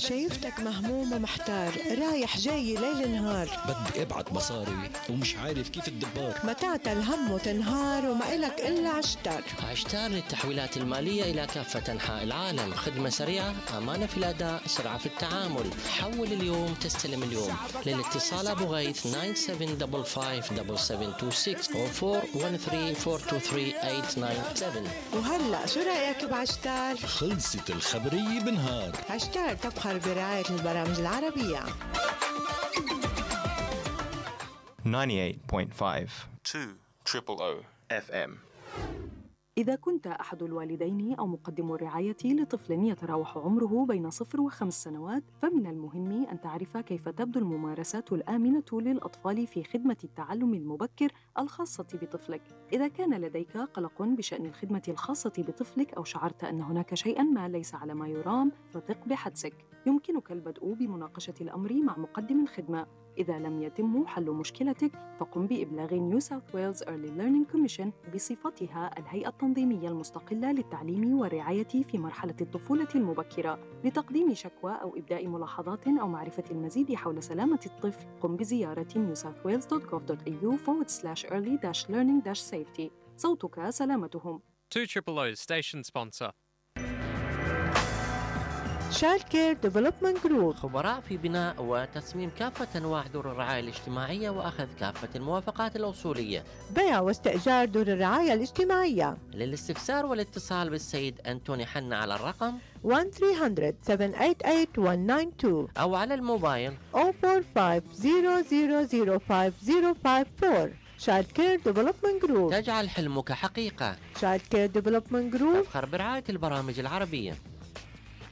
شايفتك مهموم ومحتار، رايح جاي ليل نهار، بدي ابعت مصاري ومش عارف كيف الدبار. متى الهم وتنهار وما إلك إلا عشتار. عشتار للتحويلات المالية إلى كافة أنحاء العالم، خدمة سريعة، أمانة في الأداء، سرعة في التعامل. حول اليوم تستلم اليوم. للاتصال أبو غيث 97557726 أو 4134238897. وهلأ شو رأيك بعشتار؟ خلصت الخبرية بنهار. عشتار تفخر برعاية البرامج العربية. 98.5 200 FM. إذا كنت أحد الوالدين أو مقدم الرعاية لطفل يتراوح عمره بين 0 و5 سنوات، فمن المهم أن تعرف كيف تبدو الممارسات الآمنة للأطفال في خدمة التعلم المبكر الخاصة بطفلك. إذا كان لديك قلق بشأن الخدمة الخاصة بطفلك أو شعرت أن هناك شيئاً ما ليس على ما يرام، فثق بحدسك. يمكنك البدء بمناقشة الأمر مع مقدم الخدمة. إذا لم يتم حل مشكلتك، فقم بإبلاغ New South Wales Early Learning Commission بصفتها الهيئة التنظيمية المستقلة للتعليم والرعاية في مرحلة الطفولة المبكرة لتقديم شكوى أو إبداء ملاحظات أو معرفة المزيد حول سلامة الطفل. قم بزيارة newsouthwales.gov.au/early-learning-safety. صوتك سلامتهم. 200 station sponsor. شايلد كير ديفلوبمنت جروب، خبراء في بناء وتصميم كافة أنواع دور الرعاية الاجتماعية وأخذ كافة الموافقات الأصولية، بيع واستئجار دور الرعاية الاجتماعية. للاستفسار والاتصال بالسيد أنتوني حنا على الرقم 1300-788-192 أو على الموبايل 045-0005-054. شايلد كير ديفلوبمنت جروب، تجعل حلمك حقيقة. شايلد كير ديفلوبمنت جروب تفخر برعاية البرامج العربية.